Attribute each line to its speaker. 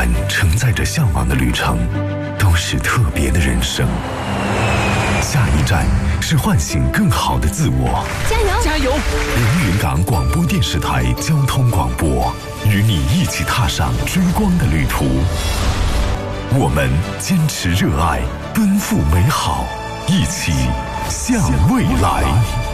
Speaker 1: 晚承载着向往的旅程，都是特别的人生。下一站是唤醒更好的自我。
Speaker 2: 加油！
Speaker 3: 加油！
Speaker 1: 连云港广播电视台交通广播，与你一起踏上追光的旅途。我们坚持热爱，奔赴美好，一起向未来。